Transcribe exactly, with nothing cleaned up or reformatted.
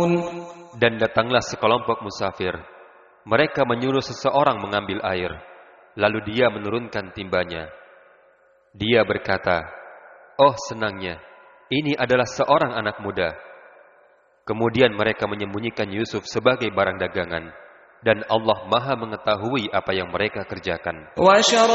Dan datanglah sekelompok musafir. Mereka menyuruh seseorang mengambil air. Lalu dia menurunkan timbanya. Dia berkata, "Oh senangnya, ini adalah seorang anak muda." Kemudian mereka menyembunyikan Yusuf sebagai barang dagangan. Dan Allah Maha mengetahui apa yang mereka kerjakan.